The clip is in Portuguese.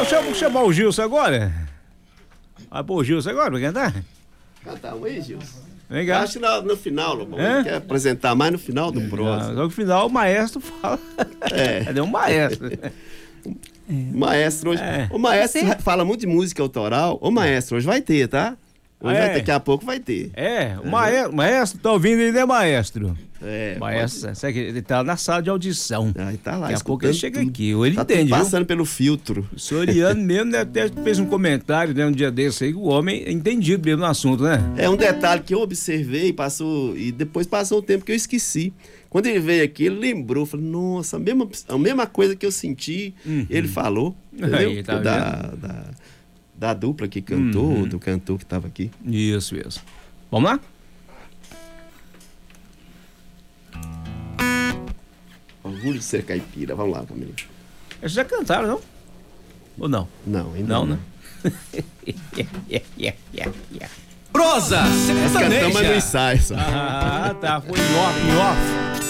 chamar o Gilson agora. Vai pôr o Gilson agora pra cantar? Cantar um aí, Gilson? Vem cá. Acho que no final, Lobão. Ele quer apresentar mais no final do prosa. No final o maestro fala. Cadê o maestro? O maestro hoje. O maestro fala muito de música autoral. O maestro, hoje vai ter, tá? Hoje daqui a pouco vai ter. O maestro, tá ouvindo ele, né, maestro? Maestro, pode... sabe que ele tá na sala de audição. Ele tá lá. Daqui a pouco ele chega aqui, ou ele tá entende. Passando pelo filtro. O Soriano mesmo, né, até fez um comentário, né, um dia desse aí, que o homem é entendido mesmo no assunto, né? É um detalhe que eu observei, e depois passou o tempo que eu esqueci. Quando ele veio aqui, ele lembrou, falou, nossa, a mesma coisa que eu senti, ele falou, entendeu? Aí, tá da dupla que cantou, do cantor que estava aqui. Isso. Vamos lá? Orgulho de ser caipira. Vamos lá, Camilo. Eles já cantaram, não? Ou não? Não, ainda não. Né? Prosa sertaneja. Nós cantamos no ensaio. Tá. Foi em off.